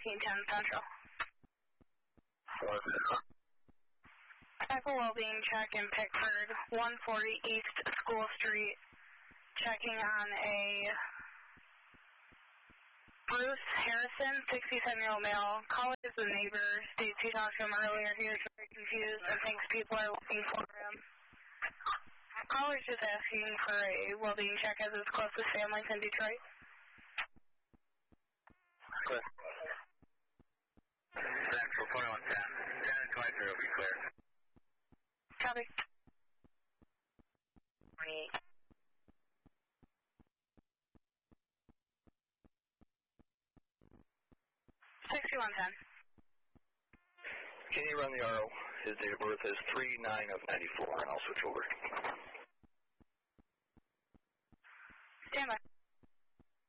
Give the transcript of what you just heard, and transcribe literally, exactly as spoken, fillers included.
fourteen ten Central. four zero. Echo Wellbeing check in Pickford, one forty East School Street, checking on a Bruce Harrison, sixty-seven-year-old male. Caller is the neighbor. States he talked to him earlier. He was very confused and thinks people are looking for him. Caller's just asking for a well-being check as his closest family's in Detroit. Clear. Central twenty-one ten. ten and twenty-three will be clear. Copy. twenty-eight. sixty-one ten. Can you run the R O? His date of birth is three nine of ninety-four, and I'll switch over.